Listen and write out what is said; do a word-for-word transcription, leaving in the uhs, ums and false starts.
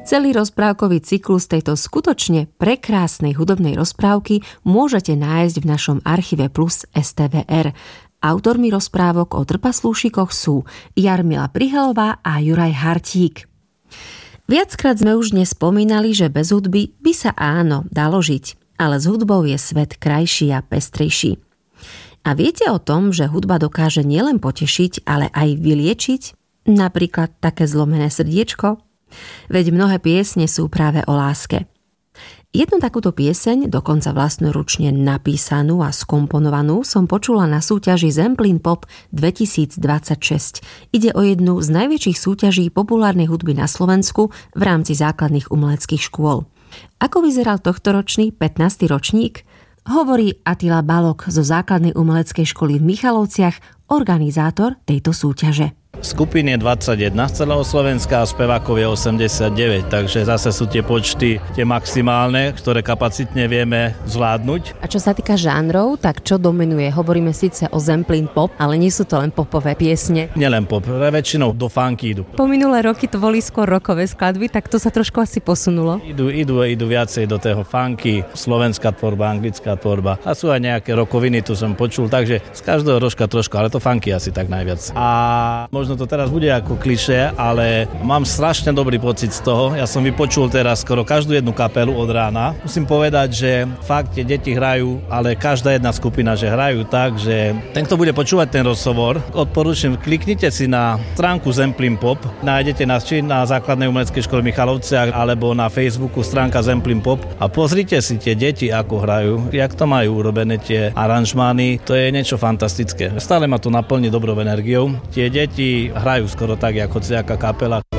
Celý rozprávkový cyklus tejto skutočne prekrásnej hudobnej rozprávky môžete nájsť v našom archíve Plus es té vé er. Autormi rozprávok o trpaslúšikoch sú Jarmila Prihelová a Juraj Hartík. Viackrát sme už dnes spomínali, že bez hudby by sa áno dalo žiť, ale s hudbou je svet krajší a pestrejší. A viete o tom, že hudba dokáže nielen potešiť, ale aj vyliečiť? Napríklad také zlomené srdiečko? Veď mnohé piesne sú práve o láske. Jednu takúto pieseň, dokonca vlastnoručne napísanú a skomponovanú, som počula na súťaži Zemplín Pop dvetisícdvadsaťšesť. Ide o jednu z najväčších súťaží populárnej hudby na Slovensku v rámci základných umeleckých škôl. Ako vyzeral tohtoročný pätnásty ročník? Hovorí Attila Balog zo základnej umeleckej školy v Michalovciach, organizátor tejto súťaže. Skupín je dvadsaťjeden z celého Slovenska a spevákov je osemdesiatdeväť, takže zase sú tie počty tie maximálne, ktoré kapacitne vieme zvládnuť. A čo sa týka žánrov, tak čo dominuje? Hovoríme síce o Zemplín Pop, ale nie sú to len popové piesne. Nielen pop, väčšinou do funky idú. Po minulé roky to boli skôr rockové skladby, tak to sa trošku asi posunulo. Idú, idú, idú viacej do toho funky, slovenská tvorba, anglická tvorba a sú aj nejaké rockoviny, tu som počul, takže z každého rožka trošku, ale to funky asi tak najviac. A možno to teraz bude ako klišé, ale mám strašne dobrý pocit z toho. Ja som vypočul teraz skoro každú jednu kapelu od rána. Musím povedať, že fakt tie deti hrajú, ale každá jedna skupina, že hrajú tak, že ten, kto bude počúvať ten rozhovor, odporúčam, kliknite si na stránku Zemplín Pop, nájdete nás či na základnej umeleckej škole Michalovce alebo na Facebooku stránka Zemplín Pop a pozrite si tie deti, ako hrajú, jak to majú urobené tie aranžmány, to je niečo fantastické. Stále ma to naplní dobrou energiou. Tie deti hrajú skoro tak, ako hociaká kapela.